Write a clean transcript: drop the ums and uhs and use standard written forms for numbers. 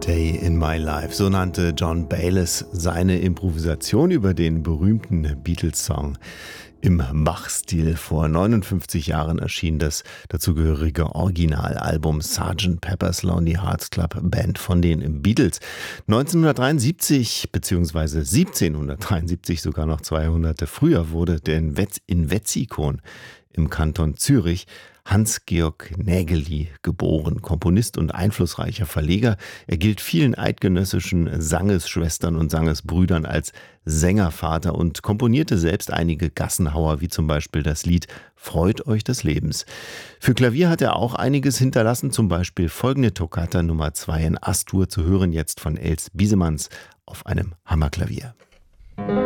Day in My Life, so nannte John Bayliss seine Improvisation über den berühmten Beatles-Song. Im Bach-Stil vor 59 Jahren erschien das dazugehörige Originalalbum Sgt. Pepper's Lonely Hearts Club Band von den Beatles. 1973 bzw. 1773, sogar noch 200 früher, wurde der in Wetzikon im Kanton Zürich Hans-Georg Nägeli geboren, Komponist und einflussreicher Verleger. Er gilt vielen eidgenössischen Sangesschwestern und Sangesbrüdern als Sängervater und komponierte selbst einige Gassenhauer, wie zum Beispiel das Lied Freut euch des Lebens. Für Klavier hat er auch einiges hinterlassen, zum Beispiel folgende Toccata Nummer 2 in As-Dur, zu hören jetzt von Els Biesemanns auf einem Hammerklavier.